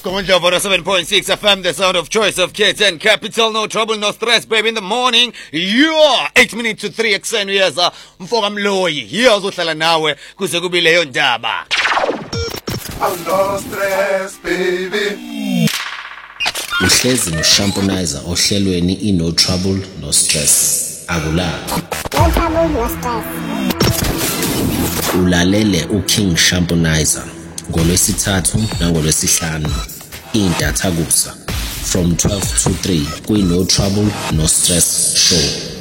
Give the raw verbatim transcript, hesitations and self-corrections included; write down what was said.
Skonja for seven point six F M, the sound of choice of kids and capital. No trouble, no stress, baby. In the morning, yeah, eight minutes to three ekuseni uyeza mfoka mloyi. Yeah, uzohlala nawe kuze kube leyo ndaba. No stress, baby. Uhlezi no-shamponizer ohlelweni i-no trouble no stress. Akulapho. No trouble, no stress. Ulalele uKing Shamponizer ngolwesithathu nangolwesihlanu intathakusa from twelve to three kwi-No Trouble No Stress show.